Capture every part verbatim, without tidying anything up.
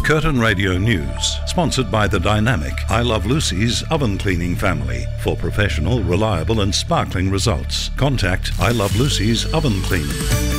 Curtin Radio News, sponsored by the dynamic I Love Lucy's oven cleaning family. For professional, reliable and sparkling results, contact I Love Lucy's Oven Cleaning.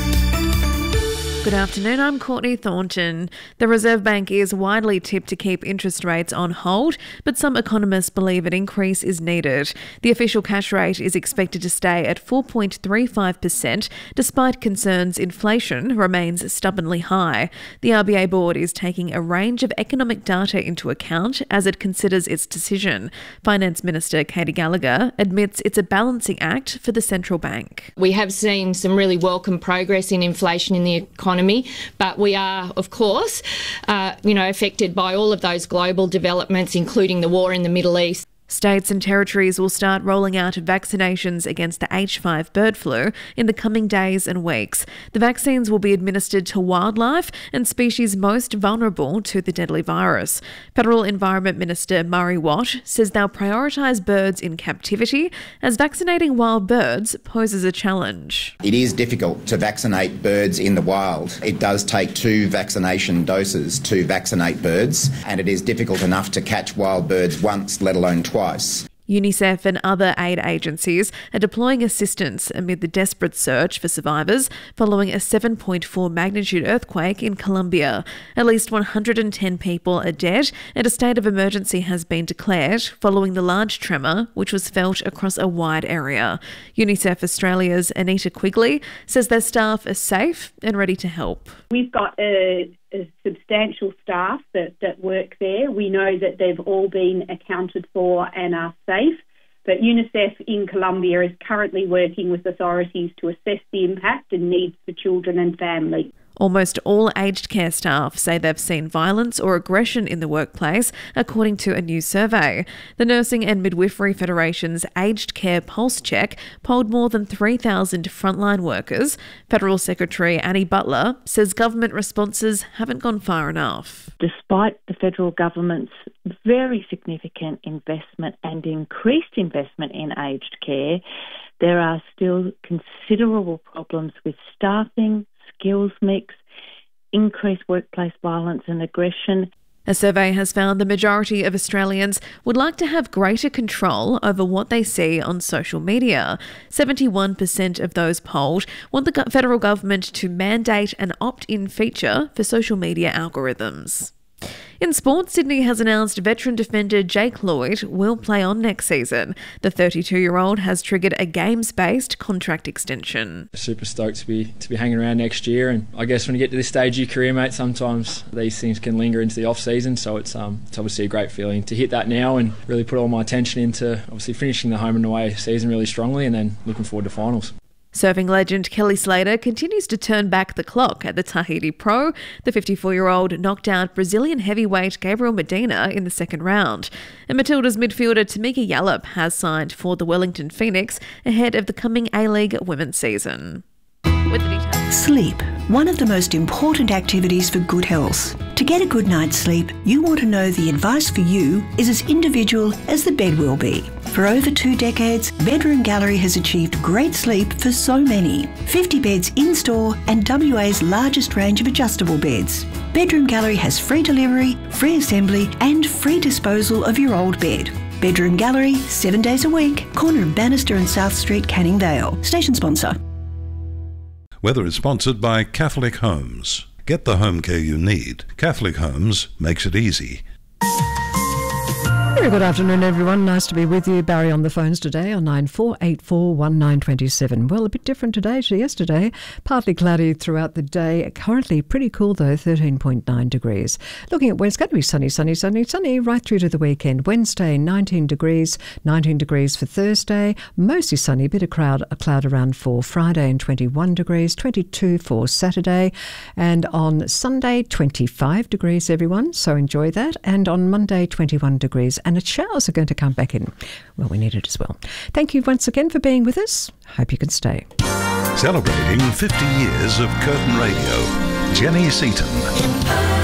Good afternoon, I'm Courtney Thornton. The Reserve Bank is widely tipped to keep interest rates on hold, but some economists believe an increase is needed. The official cash rate is expected to stay at four point three five percent, despite concerns inflation remains stubbornly high. The R B A board is taking a range of economic data into account as it considers its decision. Finance Minister Katy Gallagher admits it's a balancing act for the central bank. We have seen some really welcome progress in inflation in the economy. Economy, but we are, of course, uh, you know, affected by all of those global developments, including the war in the Middle East. States and territories will start rolling out vaccinations against the H five bird flu in the coming days and weeks. The vaccines will be administered to wildlife and species most vulnerable to the deadly virus. Federal Environment Minister Murray Watt says they'll prioritise birds in captivity as vaccinating wild birds poses a challenge. It is difficult to vaccinate birds in the wild. It does take two vaccination doses to vaccinate birds, and it is difficult enough to catch wild birds once, let alone twice. UNICEF and other aid agencies are deploying assistance amid the desperate search for survivors following a seven point four magnitude earthquake in Colombia. At least one hundred ten people are dead and a state of emergency has been declared following the large tremor which was felt across a wide area. UNICEF Australia's Anita Quigley says their staff are safe and ready to help. We've got a A substantial staff that, that work there. We know that they've all been accounted for and are safe, but UNICEF in Colombia is currently working with authorities to assess the impact and needs for children and families. Almost all aged care staff say they've seen violence or aggression in the workplace, according to a new survey. The Nursing and Midwifery Federation's Aged Care Pulse Check polled more than three thousand frontline workers. Federal Secretary Annie Butler says government responses haven't gone far enough. Despite the federal government's very significant investment and increased investment in aged care, there are still considerable problems with staffing, skills mix, increased workplace violence and aggression. A survey has found the majority of Australians would like to have greater control over what they see on social media. seventy-one percent of those polled want the federal government to mandate an opt-in feature for social media algorithms. In sport, Sydney has announced veteran defender Jake Lloyd will play on next season. The thirty-two-year-old has triggered a games-based contract extension. Super stoked to be to be hanging around next year, and I guess when you get to this stage of your career, mate, sometimes these things can linger into the off-season, so it's um it's obviously a great feeling to hit that now and really put all my attention into obviously finishing the home and away season really strongly and then looking forward to finals. Surfing legend Kelly Slater continues to turn back the clock at the Tahiti Pro. The fifty-four-year-old knocked out Brazilian heavyweight Gabriel Medina in the second round. And Matilda's midfielder Tamika Yallop has signed for the Wellington Phoenix ahead of the coming A-League women's season. With the details. Sleep, one of the most important activities for good health. To get a good night's sleep, you want to know the advice for you is as individual as the bed will be. For over two decades, Bedroom Gallery has achieved great sleep for so many. fifty beds in-store and W A's largest range of adjustable beds. Bedroom Gallery has free delivery, free assembly and free disposal of your old bed. Bedroom Gallery, seven days a week, corner of Bannister and South Street, Canning Vale. Station sponsor. Weather is sponsored by Catholic Homes. Get the home care you need. Catholic Homes makes it easy. Very good afternoon, everyone. Nice to be with you. Barry on the phones today on nine four eight four one nine two seven. Well, a bit different today to yesterday. Partly cloudy throughout the day. Currently pretty cool though, thirteen point nine degrees. Looking at Wednesday, it's going to be sunny, sunny, sunny, sunny right through to the weekend. Wednesday, nineteen degrees, nineteen degrees for Thursday. Mostly sunny, a bit of cloud, a cloud around for Friday and twenty-one degrees, twenty-two for Saturday. And on Sunday, twenty-five degrees, everyone. So enjoy that. And on Monday, twenty-one degrees. And the showers are going to come back in. Well, we need it as well. Thank you once again for being with us. Hope you can stay. Celebrating fifty years of Curtin Radio, Jenny Seaton.